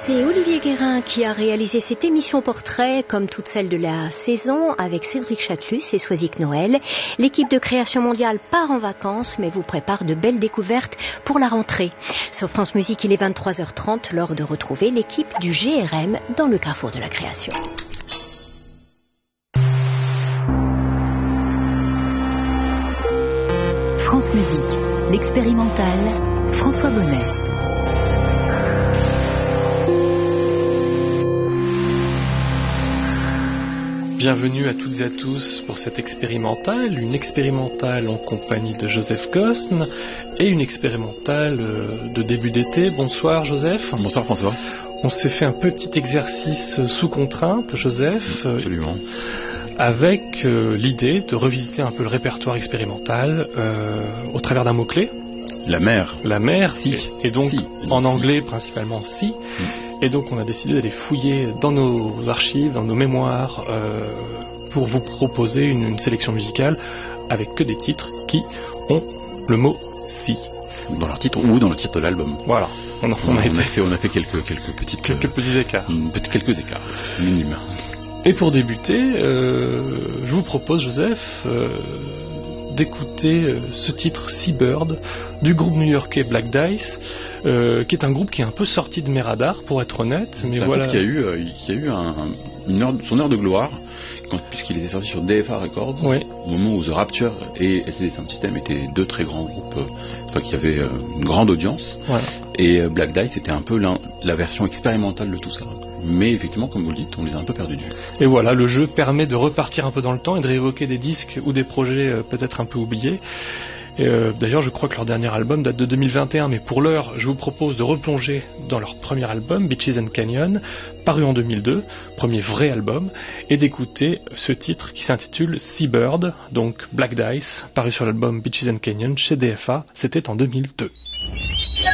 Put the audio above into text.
C'est Olivier Guérin qui a réalisé cette émission portrait, comme toutes celles de la saison, avec Cédric Chatelus et Soisic Noël. L'équipe de Création Mondiale part en vacances, mais vous prépare de belles découvertes pour la rentrée. Sur France Musique, il est 23h30, l'heure de retrouver l'équipe du GRM dans le carrefour de la création. France Musique, l'expérimental, François Bonnet. Bienvenue à toutes et à tous pour cette expérimentale, une expérimentale en compagnie de Joseph Cosne et une expérimentale de début d'été. Bonsoir Joseph. Bonsoir François. On s'est fait un petit exercice sous contrainte, Joseph. Absolument. Avec l'idée de revisiter un peu le répertoire expérimental au travers d'un mot-clé. La mer. La mer, si. Et donc, si. En anglais principalement si. Et donc on a décidé d'aller fouiller dans nos archives, dans nos mémoires, pour vous proposer une sélection musicale avec que des titres qui ont le mot si. Dans leur titre ou dans le titre de l'album. Voilà. On a fait quelques petits écarts. Quelques écarts, minimes. Et pour débuter, je vous propose, Joseph, d'écouter ce titre Seabird du groupe new-yorkais Black Dice, qui est un groupe qui est un peu sorti de mes radars, pour être honnête. Mais voilà. Qui a eu son heure de gloire, puisqu'il était sorti sur DFA Records, oui. Au moment où The Rapture et LCD Sound System étaient deux très grands groupes, qui avaient une grande audience. Voilà. Et Black Dice était un peu la version expérimentale de tout ça. Mais effectivement, comme vous le dites, on les a un peu perdus de vue. Et voilà, le jeu permet de repartir un peu dans le temps et de réévoquer des disques ou des projets peut-être un peu oubliés. D'ailleurs, je crois que leur dernier album date de 2021, mais pour l'heure, je vous propose de replonger dans leur premier album, Beaches and Canyon, paru en 2002, premier vrai album, et d'écouter ce titre qui s'intitule Seabird, donc Black Dice, paru sur l'album Beaches and Canyon chez DFA, c'était en 2002.